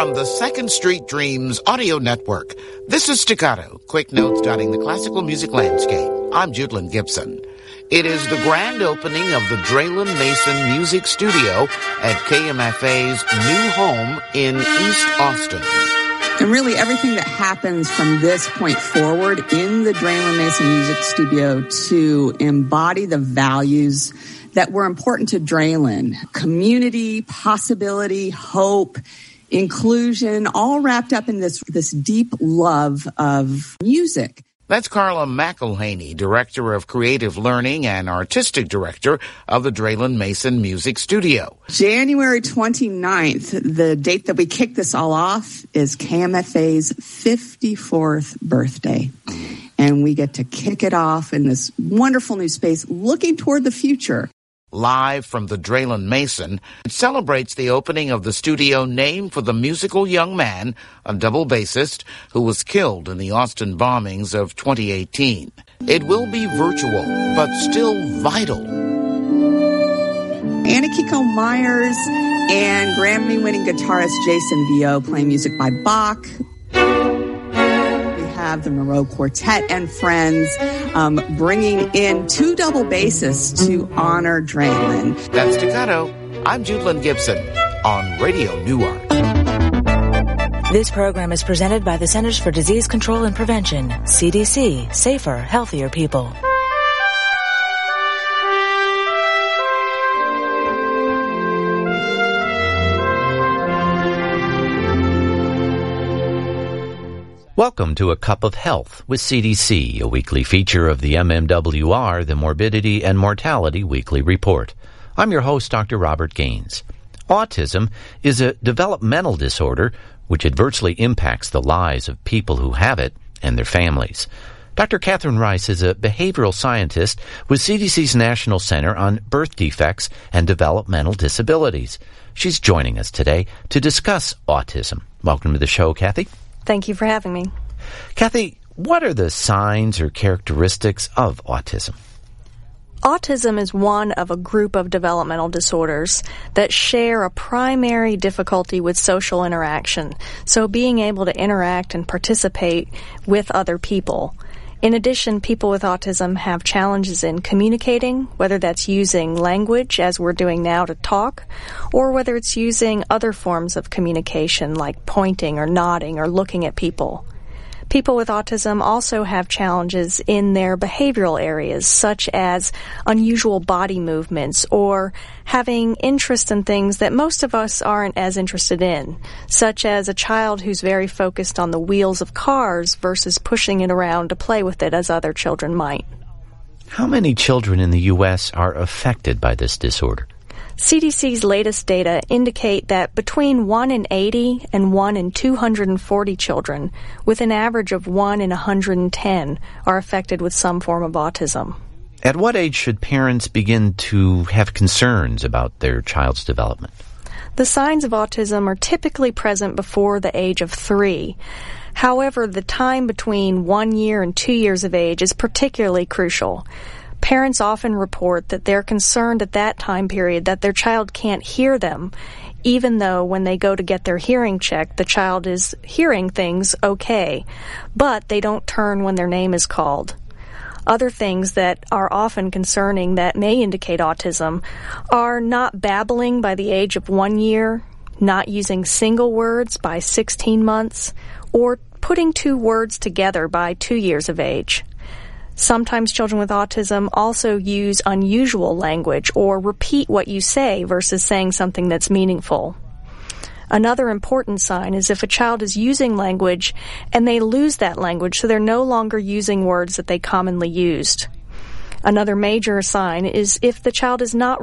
from the Second Street Dreams audio network. This is Staccato, quick notes dotting the classical music landscape. I'm Judelyn Gibson. It is the grand opening of the Draylen Mason Music Studio at KMFA's new home in East Austin. And really everything that happens from this point forward in the Draylen Mason Music Studio to embody the values that were important to Draylen: community, possibility, hope, inclusion, all wrapped up in this deep love of music. That's Carla McElhaney, Director of Creative Learning and Artistic Director of the Draylen Mason Music Studio. January 29th, the date that we kick this all off, is KMFA's 54th birthday. And we get to kick it off in this wonderful new space, looking toward the future. Live from the Draylen Mason, it celebrates the opening of the studio named for the musical young man, a double bassist, who was killed in the Austin bombings of 2018. It will be virtual, but still vital. Anna Kiko Myers and Grammy-winning guitarist Jason Vio playing music by Bach. Have the Moreau Quartet and friends bringing in two double bassists to honor Draylen. That's Staccato. I'm Judelyn Gibson on Radio Newark. This program is presented by the Centers for Disease Control and Prevention, CDC, Safer, Healthier People. Welcome to A Cup of Health with CDC, a weekly feature of the MMWR, the Morbidity and Mortality Weekly Report. I'm your host, Dr. Robert Gaines. Autism is a developmental disorder which adversely impacts the lives of people who have it and their families. Dr. Catherine Rice is a behavioral scientist with CDC's National Center on Birth Defects and Developmental Disabilities. She's joining us today to discuss autism. Welcome to the show, Kathy. Thank you for having me. Kathy, what are the signs or characteristics of autism? Autism is one of a group of developmental disorders that share a primary difficulty with social interaction, so being able to interact and participate with other people. In addition, people with autism have challenges in communicating, whether that's using language, as we're doing now, to talk, or whether it's using other forms of communication like pointing or nodding or looking at people. People with autism also have challenges in their behavioral areas, such as unusual body movements or having interest in things that most of us aren't as interested in, such as a child who's very focused on the wheels of cars versus pushing it around to play with it as other children might. How many children in the U.S. are affected by this disorder? CDC's latest data indicate that between 1 in 80 and 1 in 240 children, with an average of 1 in 110, are affected with some form of autism. At what age should parents begin to have concerns about their child's development? The signs of autism are typically present before the age of 3. However, the time between 1 year and 2 years of age is particularly crucial. Parents often report that they're concerned at that time period that their child can't hear them, even though when they go to get their hearing checked, the child is hearing things okay, but they don't turn when their name is called. Other things that are often concerning that may indicate autism are not babbling by the age of 1 year, not using single words by 16 months, or putting two words together by 2 years of age. Sometimes children with autism also use unusual language or repeat what you say versus saying something that's meaningful. Another important sign is if a child is using language and they lose that language, so they're no longer using words that they commonly used. Another major sign is if the child is not